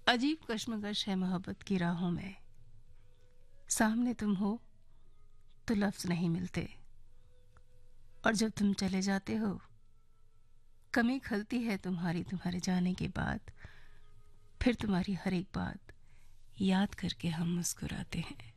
अजीब कश्मकश है मोहब्बत की राहों में। सामने तुम हो तो लफ्ज नहीं मिलते, और जब तुम चले जाते हो कमी खलती है तुम्हारे जाने के बाद। फिर तुम्हारी हर एक बात याद करके हम मुस्कुराते हैं।